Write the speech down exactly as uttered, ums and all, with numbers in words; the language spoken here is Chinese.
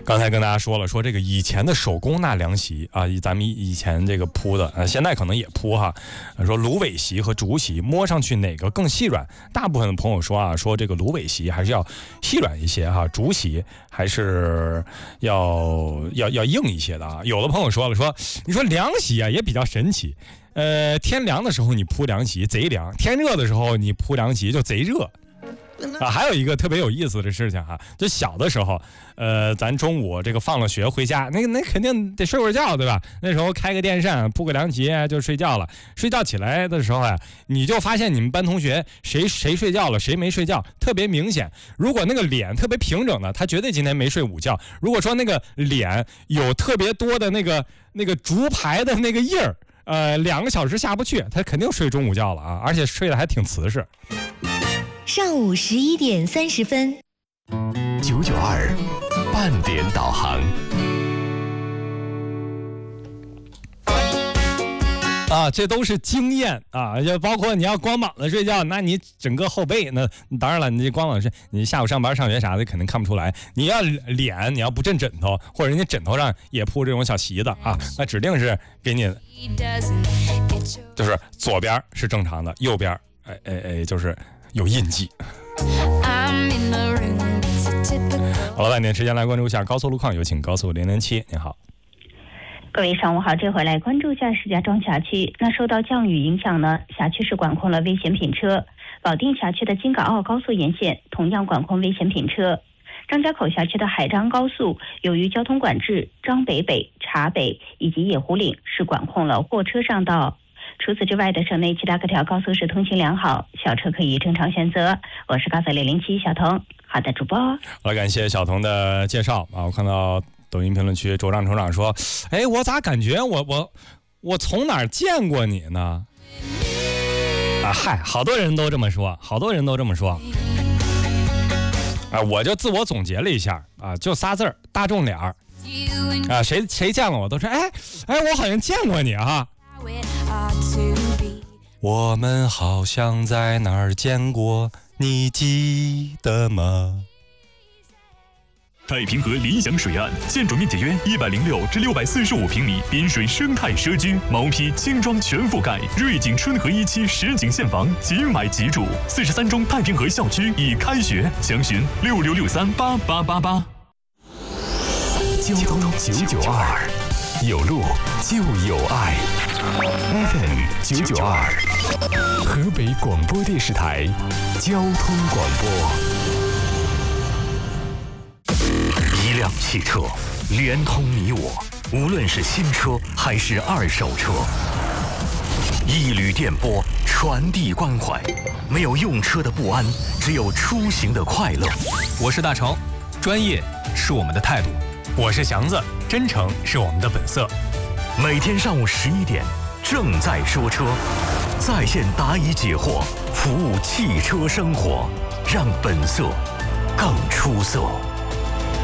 刚才跟大家说了，说这个以前的手工纳凉席啊，咱们以前这个铺的，呃，现在可能也铺哈。说芦苇席和竹席摸上去哪个更细软？大部分的朋友说啊，说这个芦苇席还是要细软一些哈，竹席还是要要要硬一些的啊。有的朋友说了，说你说凉席啊也比较神奇，呃，天凉的时候你铺凉席贼凉，天热的时候你铺凉席就贼热。啊，还有一个特别有意思的事情哈，就小的时候，呃，咱中午这个放了学回家，那个那肯定得睡会儿觉，对吧？那时候开个电扇，铺个凉席就睡觉了。睡觉起来的时候啊，你就发现你们班同学谁谁睡觉了，谁没睡觉，特别明显。如果那个脸特别平整的，他绝对今天没睡午觉。如果说那个脸有特别多的那个那个竹排的那个印儿，呃，两个小时下不去，他肯定睡中午觉了啊，而且睡得还挺瓷实。 上午十一点三十分， 九九二半点导航。 啊，这都是经验啊，就包括你要光膀子睡觉，那你整个后背，那当然了，你光膀子睡，你下午上班上学啥的肯定看不出来。你要脸，你要不枕枕头，或者人家枕头上也铺这种小席子啊，那指定是给你，就是左边是正常的，右边哎哎哎就是有印记。好了，半点时间来关注一下高速路况，有请高速零零七，您好。 各位上午好，这回来关注一下石家庄辖区。那受到降雨影响呢，辖区是管控了危险品车。保定辖区的京港澳高速沿线同样管控危险品车。张家口辖区的海张高速由于交通管制，张北北、察北以及野湖岭是管控了货车上道。除此之外的省内其他各条高速是通行良好，小车可以正常选择。我是高速零零七小童。好的，主播。 好了，感谢小童的介绍啊！我看到抖音评论区周长成长说：“哎，我咋感觉我我我从哪儿见过你呢？”啊，嗨，好多人都这么说，好多人都这么说。啊，我就自我总结了一下啊，就仨字儿：大众脸儿。啊，谁谁见过我都说：“哎哎，我好像见过你哈。”我们好像在哪儿见过，你记得吗？ 太平河理想水岸，建筑面积约一百零六至六百四十五平米，滨水生态社区，毛坯轻装全覆盖，瑞景春和一期实景现房，即买即住。四十三中太平河校区已开学，详询六六六三八八八八。 交通九九二，有路就有爱。F M 九九二，河北广播电视台交通广播。一辆汽车连通你我，无论是新车还是二手车。一缕电波传递关怀，没有用车的不安，只有出行的快乐。 我是大成，专业是我们的态度；我是祥子，真诚是我们的本色。 每天上午十一点，正在说车，在线答疑解惑，服务汽车生活，让本色更出色。